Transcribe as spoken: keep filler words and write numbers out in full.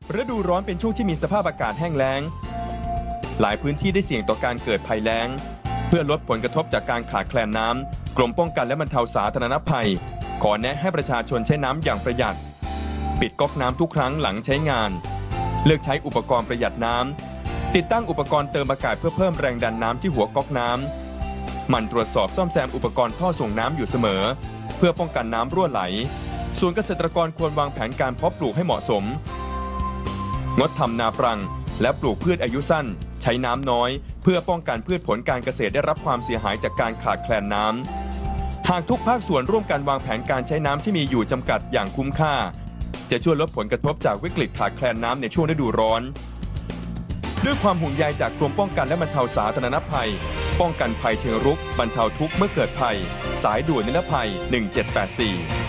ฤดูร้อนเป็นช่วงที่มีสภาพอากาศแห้งแล้งหลายพื้นที่ได้เสี่ยงต่อการเกิดภัยแล้งเพื่อลดผลกระทบจากการขาดแคลนน้ำกรมป้องกันและบรรเทาสาธารณภัยขอแนะให้ประชาชนใช้น้ำอย่างประหยัดปิดก๊อกน้ำทุกครั้งหลังใช้งานเลือกใช้อุปกรณ์ประหยัดน้ำติดตั้งอุปกรณ์เติมอากาศเพื่อเพิ่มแรงดันน้ำที่หัวก๊อกน้ำหมั่นตรวจสอบซ่อมแซมอุปกรณ์ท่อส่งน้ำอยู่เสมอเพื่อป้องกันน้ำรั่วไหลส่วนเกษตรกรควรวางแผนการเพาะปลูกให้เหมาะสมงดทำนาปรังและปลูกพืชอายุสั้นใช้น้ำน้อยเพื่อป้องกันพืชผลการเกษตรได้รับความเสียหายจากการขาดแคลนน้ำหากทุกภาคส่วนร่วมกันวางแผนการใช้น้ำที่มีอยู่จำกัดอย่างคุ้มค่าจะช่วยลดผลกระทบจากวิกฤตขาดแคลนน้ำในช่วงฤดูร้อนด้วยความห่วงใยจากกรมป้องกันและบรรเทาสาธารณภัยป้องกันภัยเชิงรุกบรรเทาทุกข์เมื่อเกิดภัยสายด่วนนิรภัยหนึ่งเจ็ดแปดสี่